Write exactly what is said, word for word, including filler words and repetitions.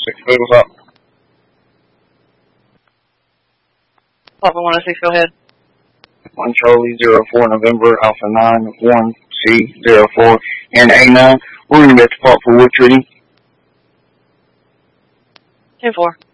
six, what's up? Papa one oh six, go ahead. one Charlie, zero four November, Alpha nine, one C, zero four, and A nine. We're going to be at the park for wood treating. ten four.